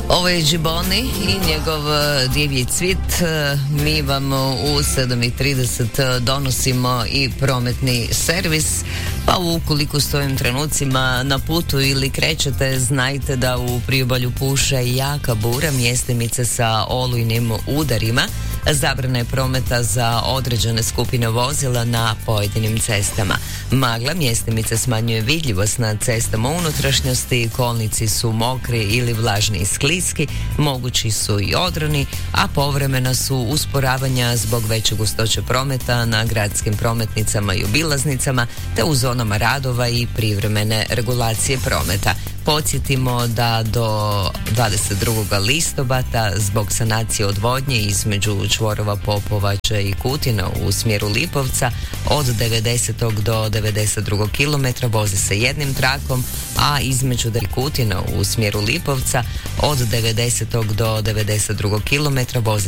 Ovo je Džiboni i njegov Divlji cvit. Mi vam u 7:30 donosimo i prometni servis, pa ukoliko s ovim trenucima na putu ili krećete, znajte da u priobalju puše jaka bura, mjestimice sa olujnim udarima. Zabrana je prometa za određene skupine vozila na pojedinim cestama. Magla mjestimice smanjuje vidljivost na cestama unutrašnjosti, kolnici su mokri ili vlažni i skliski, mogući su i odroni, a povremena su usporavanja zbog veće gustoće prometa na gradskim prometnicama i obilaznicama, te u zonama radova i privremene regulacije prometa. Podsjetimo da do 22. listopada zbog sanacije odvodnje između čvorova Popovača i Kutina u smjeru Lipovca od 90. do 92. km vozi se jednim trakom, a između Kutina u smjeru Lipovca od 90. do 92. km vozi